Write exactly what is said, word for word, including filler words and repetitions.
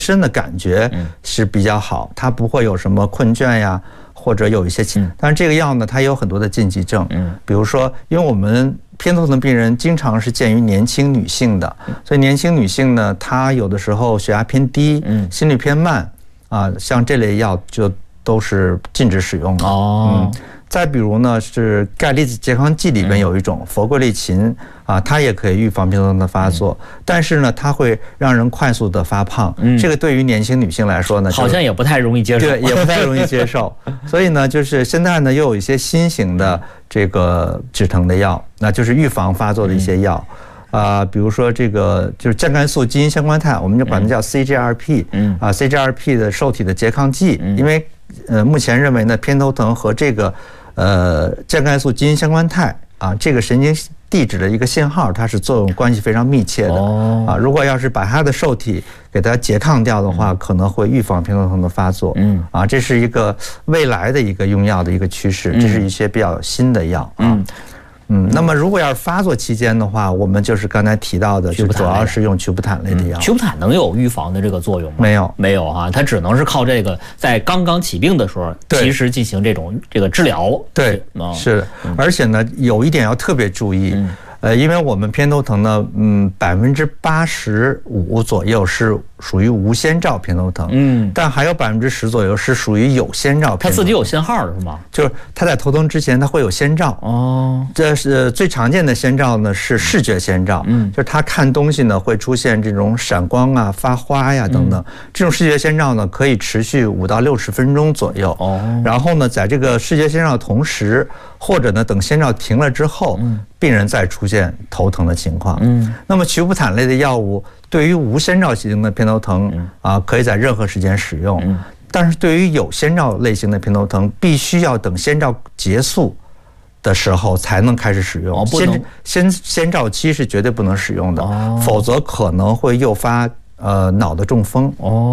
身的感觉是比较好，它不会有什么困倦呀，或者有一些，但是这个药呢，它也有很多的禁忌症，比如说，因为我们偏头疼病人经常是见于年轻女性的，所以年轻女性呢，她有的时候血压偏低，心率偏慢啊，像这类药就都是禁止使用的。哦。再比如呢，是钙离子拮抗剂里边有一种佛桂利嗪啊，它也可以预防偏头疼的发作，但是呢，它会让人快速的发胖。这个对于年轻女性来说呢， 好像也不太容易接受， 对，也不太容易接受。所以呢，就是现在呢，又有一些新型的这个止疼的药，那就是预防发作的一些药。啊、呃，比如说这个就是降肝素基因相关肽，我们就管它叫 C G R P， 嗯啊 ，C G R P 的受体的拮抗剂，因为呃目前认为呢，偏头疼和这个呃降肝素基因相关肽啊，这个神经递质的一个信号，它是作用关系非常密切的。哦啊，如果要是把它的受体给它拮抗掉的话，可能会预防偏头疼的发作。嗯啊，这是一个未来的一个用药的一个趋势，这是一些比较新的药啊。嗯，那么如果要是发作期间的话，我们就是刚才提到的，就主要是用曲补坦类的药。 曲补坦能有预防的这个作用吗？ 没有， 没有哈，它只能是靠这个在刚刚起病的时候，及时进行这种这个治疗。 对，是，而且呢，有一点要特别注意。呃，因为我们偏头疼呢，嗯，百分之八十五左右是属于无先兆偏头疼，嗯，但还有百分之十左右是属于有先兆偏头疼。 它自己有信号的是吗？ 就是它在头疼之前，它会有先兆。哦，这是最常见的先兆呢，是视觉先兆，嗯，就是他看东西呢会出现这种闪光啊、发花呀等等。这种视觉先兆呢，可以持续五到六十分钟左右。哦，然后呢，在这个视觉先兆的同时，或者呢，等先兆停了之后，病人再出现头疼的情况。嗯，那么曲补坦类的药物对于无先兆型的偏头疼啊，可以在任何时间使用。但是对于有先兆类型的偏头疼，必须要等先兆结束的时候才能开始使用。哦，先先先兆期是绝对不能使用的，否则可能会诱发呃脑的中风。哦。